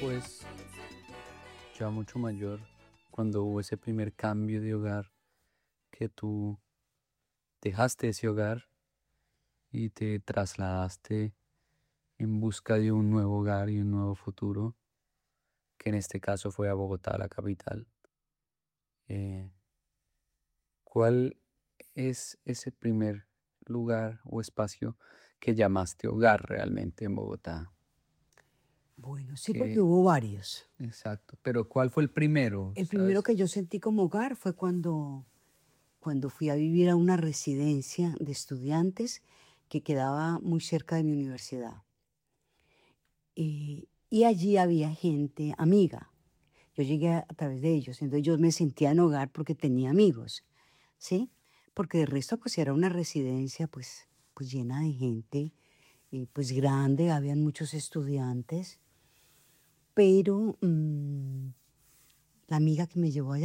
después, ya mucho mayor, cuando hubo ese primer cambio de hogar, que tú dejaste ese hogar y te trasladaste en busca de un nuevo hogar y un nuevo futuro, que en este caso fue a Bogotá, la capital. eh, ¿Cuál es ese primer lugar o espacio que llamaste hogar realmente en Bogotá? Bueno, sí, porque Que, hubo varios. exacto, pero ¿cuál fue el primero? El primero ¿Sabes? que yo sentí como hogar fue cuando fui a vivir a una residencia de estudiantes que quedaba muy cerca de mi universidad. Y allí había gente amiga. Yo llegué a través de ellos, entonces yo me sentía en hogar porque tenía amigos, ¿sí? Porque de resto pues era una residencia pues llena de gente, pues grande, habían muchos estudiantes, pero la amiga que me llevó allá